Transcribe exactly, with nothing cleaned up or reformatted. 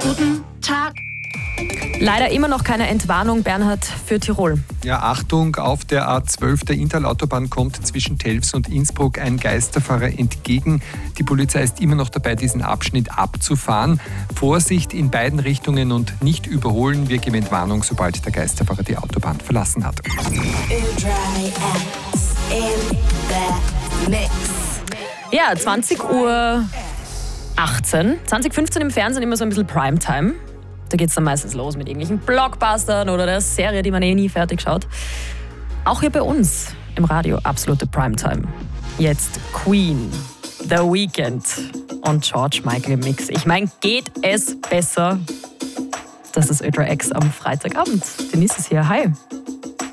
Guten Tag. Leider immer noch keine Entwarnung, Bernhard, für Tirol. Ja, Achtung, auf der A zwölf der Inntalautobahn kommt zwischen Telfs und Innsbruck ein Geisterfahrer entgegen. Die Polizei ist immer noch dabei, diesen Abschnitt abzufahren. Vorsicht in beiden Richtungen und nicht überholen. Wir geben Entwarnung, sobald der Geisterfahrer die Autobahn verlassen hat. Ja, zwanzig Uhr achtzehn, zwanzig fünfzehn im Fernsehen immer so ein bisschen Primetime. Da geht es dann meistens los mit irgendwelchen Blockbustern oder der Serie, die man eh nie fertig schaut. Auch hier bei uns im Radio absolute Primetime. Jetzt Queen, The Weeknd und George Michael im Mix. Ich meine, geht es besser? Das ist Ultra X am Freitagabend. Denise ist hier. Hi.